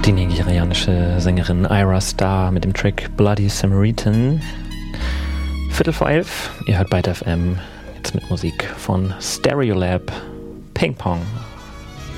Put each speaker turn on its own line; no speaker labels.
Die nigerianische Sängerin Ira Star mit dem Track Bloody Samaritan. 11:15, ihr hört Byte FM, jetzt mit Musik von Stereolab, Ping Pong.